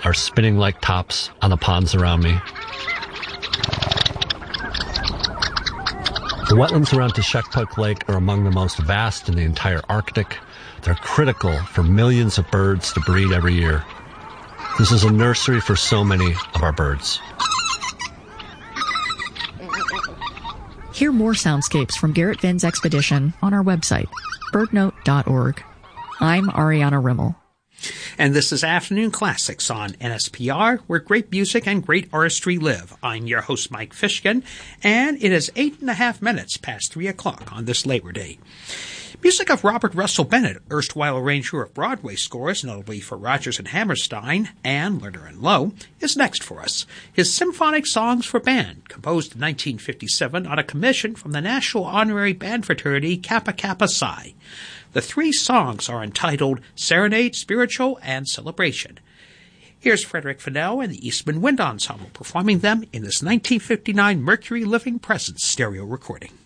are spinning like tops on the ponds around me. The wetlands around Teshekpuk Lake are among the most vast in the entire Arctic. They're critical for millions of birds to breed every year. This is a nursery for so many of our birds. Hear more soundscapes from Garrett Vinn's expedition on our website, birdnote.org. I'm Ariana Rimmel. And this is Afternoon Classics on NSPR, where great music and great artistry live. I'm your host, Mike Fishkin, and it is 8.5 minutes past 3 o'clock on this Labor Day. Music of Robert Russell Bennett, erstwhile arranger of Broadway scores, notably for Rodgers and Hammerstein and Lerner and Loewe, is next for us. His Symphonic Songs for Band, composed in 1957 on a commission from the National Honorary Band Fraternity Kappa Kappa Psi. The three songs are entitled Serenade, Spiritual, and Celebration. Here's Frederick Fennell and the Eastman Wind Ensemble performing them in this 1959 Mercury Living Presence stereo recording.